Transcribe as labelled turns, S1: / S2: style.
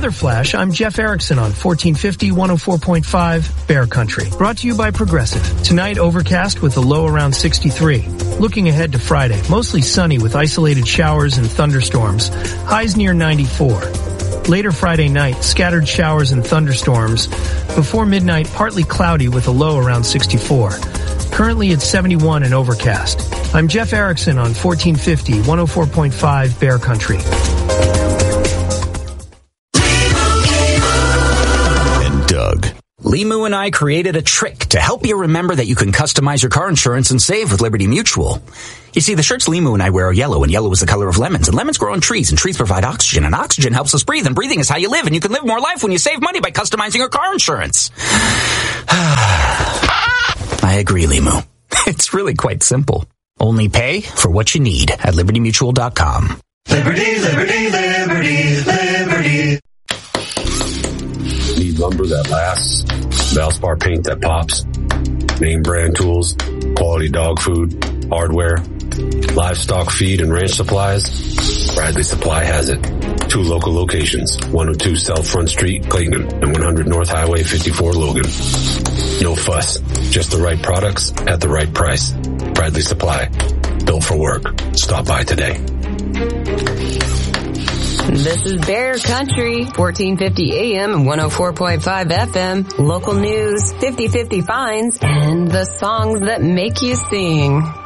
S1: Weather Flash, I'm Jeff Erickson on 1450 104.5 Bear Country. Brought to you by Progressive. Tonight, overcast with a low around 63. Looking ahead to Friday, mostly sunny with isolated showers and thunderstorms. Highs near 94. Later Friday night, scattered showers and thunderstorms. Before midnight, partly cloudy with a low around 64. Currently it's 71 and overcast. I'm Jeff Erickson on 1450 104.5 Bear Country.
S2: Doug. Limu and I created a trick to help you remember that you can customize your car insurance and save with Liberty Mutual. You see, the shirts Limu and I wear are yellow, and yellow is the color of lemons, and lemons grow on trees, and trees provide oxygen, and oxygen helps us breathe, and breathing is how you live, and you can live more life when you save money by customizing your car insurance. I agree, Limu. It's really quite simple. Only pay for what you need at LibertyMutual.com.
S3: Liberty, liberty, liberty, liberty.
S4: Need lumber that lasts, Valspar paint that pops, name brand tools, quality dog food, hardware, livestock feed and ranch supplies. Bradley Supply has it. 2 local locations, 102 South Front Street, Clayton, and 100 North Highway 54, Logan. No fuss, just the right products at the right price. Bradley Supply, built for work. Stop by today.
S5: This is Bear Country, 1450 AM and 104.5 FM. Local news, 50/50 finds, and the songs that make you sing.